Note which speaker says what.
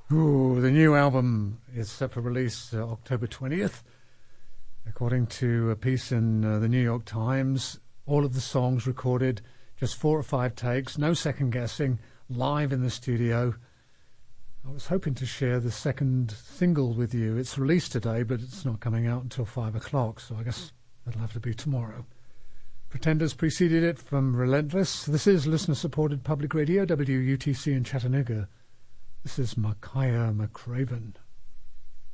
Speaker 1: Ooh, the new album is set for release October 20th. According to a piece in the New York Times, all of the songs recorded, just 4 or 5 takes, no second guessing, live in the studio. I was hoping to share the second single with you. It's released today, but it's not coming out until 5 o'clock, so I guess it'll have to be tomorrow. Pretenders preceded it from Relentless. This is listener-supported public radio, WUTC in Chattanooga. This is Makaya McCraven.